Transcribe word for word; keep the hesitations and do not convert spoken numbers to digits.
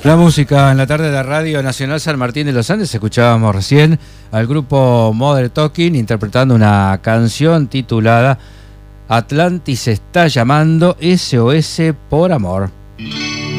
La música en la tarde de Radio Nacional San Martín de los Andes. Escuchábamos recién al grupo Mother Talking interpretando una canción titulada Atlantis está llamando, S O S por amor.